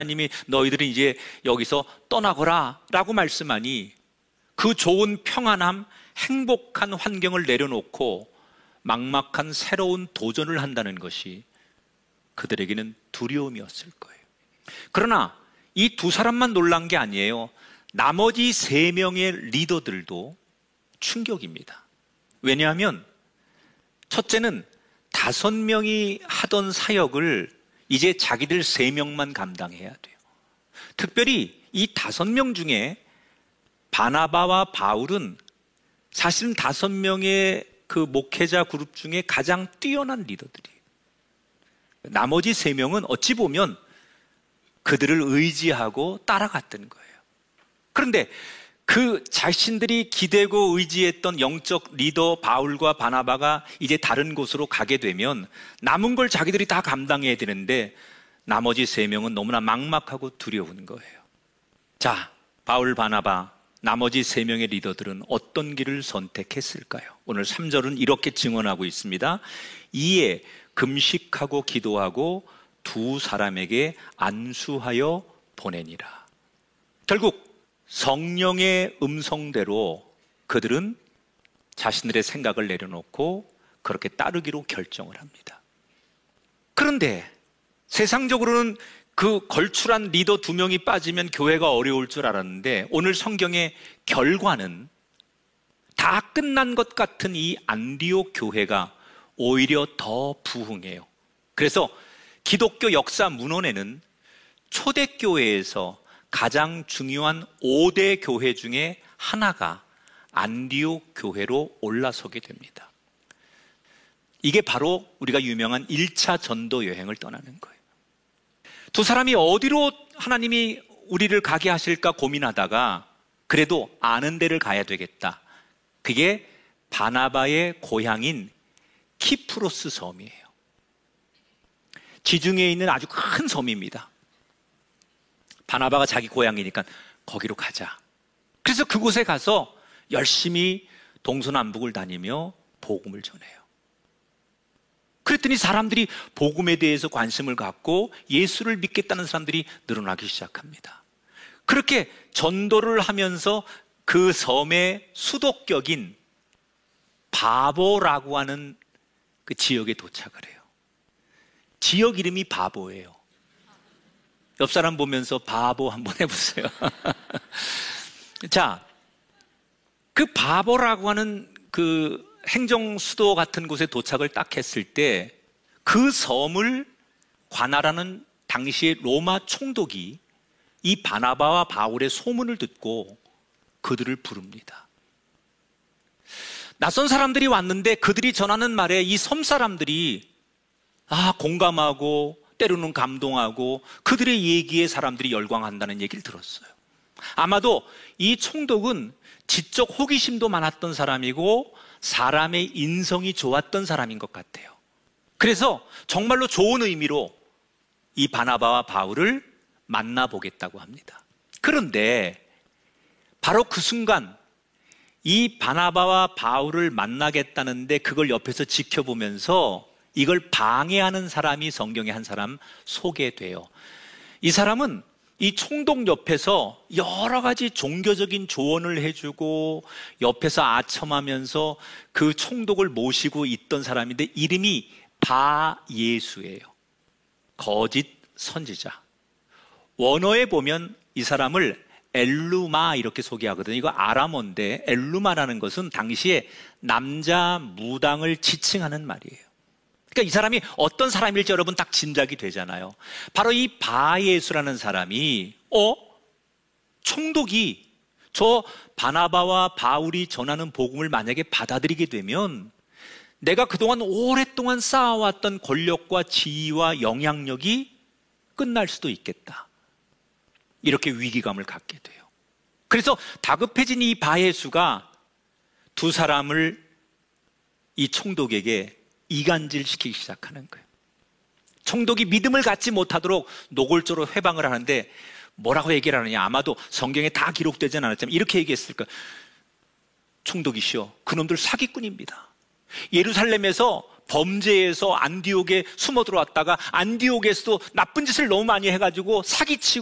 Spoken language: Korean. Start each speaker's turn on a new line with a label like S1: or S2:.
S1: 하나님이 너희들은 이제 여기서 떠나거라 라고 말씀하니 그 좋은 평안함, 행복한 환경을 내려놓고 막막한 새로운 도전을 한다는 것이 그들에게는 두려움이었을 거예요. 그러나 이 두 사람만 놀란 게 아니에요. 나머지 세 명의 리더들도 충격입니다. 왜냐하면 첫째는 5명이 하던 사역을 이제 자기들 3명만 감당해야 돼요. 특별히 이 5명 중에 바나바와 바울은 사실은 5명의 그 목회자 그룹 중에 가장 뛰어난 리더들이에요. 나머지 3명은 어찌 보면 그들을 의지하고 따라갔던 거예요. 그런데 그 자신들이 기대고 의지했던 영적 리더 바울과 바나바가 이제 다른 곳으로 가게 되면 남은 걸 자기들이 다 감당해야 되는데 나머지 3명은 너무나 막막하고 두려운 거예요. 자, 바울, 바나바, 나머지 3명의 리더들은 어떤 길을 선택했을까요? 오늘 3절은 이렇게 증언하고 있습니다. 이에 금식하고 기도하고 두 사람에게 안수하여 보내니라. 결국 성령의 음성대로 그들은 자신들의 생각을 내려놓고 그렇게 따르기로 결정을 합니다. 그런데 세상적으로는 그 걸출한 리더 2명이 빠지면 교회가 어려울 줄 알았는데 오늘 성경의 결과는 다 끝난 것 같은 이 안디옥 교회가 오히려 더 부흥해요. 그래서 기독교 역사 문헌에는 초대교회에서 가장 중요한 5대 교회 중에 하나가 안디옥 교회로 올라서게 됩니다. 이게 바로 우리가 유명한 1차 전도 여행을 떠나는 거예요. 두 사람이 어디로 하나님이 우리를 가게 하실까 고민하다가 그래도 아는 데를 가야 되겠다. 그게 바나바의 고향인 키프로스 섬이에요. 지중해에 있는 아주 큰 섬입니다. 바나바가 자기 고향이니까 거기로 가자. 그래서 그곳에 가서 열심히 동서남북을 다니며 복음을 전해요. 그랬더니 사람들이 복음에 대해서 관심을 갖고 예수를 믿겠다는 사람들이 늘어나기 시작합니다. 그렇게 전도를 하면서 그 섬의 수도격인 바보라고 하는 그 지역에 도착을 해요. 지역 이름이 바보예요. 옆 사람 보면서 바보 한번 해보세요. 자, 그 바보라고 하는 그 행정 수도 같은 곳에 도착을 딱 했을 때 그 섬을 관할하는 당시의 로마 총독이 이 바나바와 바울의 소문을 듣고 그들을 부릅니다. 낯선 사람들이 왔는데 그들이 전하는 말에 이 섬 사람들이 공감하고 때로는 감동하고 그들의 얘기에 사람들이 열광한다는 얘기를 들었어요. 아마도 이 총독은 지적 호기심도 많았던 사람이고 사람의 인성이 좋았던 사람인 것 같아요. 그래서 정말로 좋은 의미로 이 바나바와 바울을 만나보겠다고 합니다. 그런데 바로 그 순간 이 바나바와 바울을 만나겠다는데 그걸 옆에서 지켜보면서 이걸 방해하는 사람이 성경에 한 사람 소개돼요. 이 사람은 이 총독 옆에서 여러 가지 종교적인 조언을 해주고 옆에서 아첨하면서 그 총독을 모시고 있던 사람인데 이름이 바예수예요. 거짓 선지자. 원어에 보면 이 사람을 엘루마 이렇게 소개하거든요. 이거 아람어인데 엘루마라는 것은 당시에 남자 무당을 지칭하는 말이에요. 그러니까 이 사람이 어떤 사람일지 여러분 딱 짐작이 되잖아요. 바로 이 바예수라는 사람이 총독이 저 바나바와 바울이 전하는 복음을 만약에 받아들이게 되면 내가 그동안 오랫동안 쌓아왔던 권력과 지위와 영향력이 끝날 수도 있겠다. 이렇게 위기감을 갖게 돼요. 그래서 다급해진 이 바예수가 두 사람을 이 총독에게 이간질시키기 시작하는 거예요. 총독이 믿음을 갖지 못하도록 노골적으로 회방을 하는데 뭐라고 얘기를 하느냐. 아마도 성경에 다 기록되진 않았지만 이렇게 얘기했을 거예요. 총독이시여, 그놈들 사기꾼입니다. 예루살렘에서 범죄에서 안디옥에 숨어 들어왔다가 안디옥에서도 나쁜 짓을 너무 많이 해가지고 사기치고